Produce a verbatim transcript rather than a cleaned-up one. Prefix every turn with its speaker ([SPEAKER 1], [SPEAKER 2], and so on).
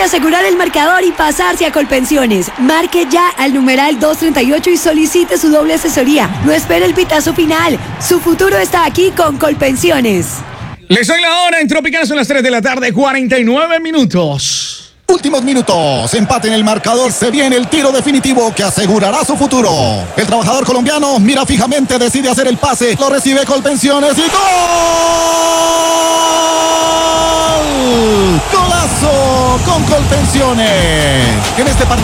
[SPEAKER 1] asegurar el marcador y pasarse a Colpensiones. Marque ya al numeral doscientos treinta y ocho y solicite su doble asesoría. No espere el pitazo final. Su futuro está aquí con Colpensiones.
[SPEAKER 2] Les doy la hora en Tropical, son las tres de la tarde, cuarenta y nueve minutos.
[SPEAKER 3] Últimos minutos, empate en el marcador, se viene el tiro definitivo que asegurará su futuro. El trabajador colombiano mira fijamente, decide hacer el pase, lo recibe Colpensiones y ¡gol! ¡Golazo con Colpensiones! En este partido